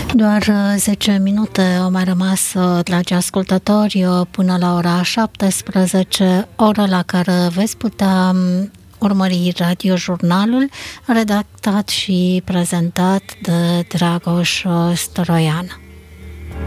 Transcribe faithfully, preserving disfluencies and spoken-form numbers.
Doar zece minute au mai rămas, dragi ascultători, până la ora șaptesprezece, oră la care veți putea urmări radiojurnalul redactat și prezentat de Dragoș Storoian.